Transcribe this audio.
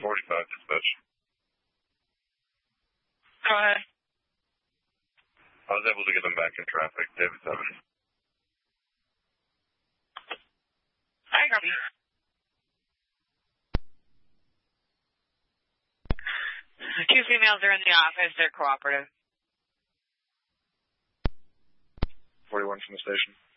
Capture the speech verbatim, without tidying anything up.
forty-five, dispatch. Go ahead. I was able to get them back in traffic. David seven. I copy. Two females are in the office. They're cooperative. forty-one from the station.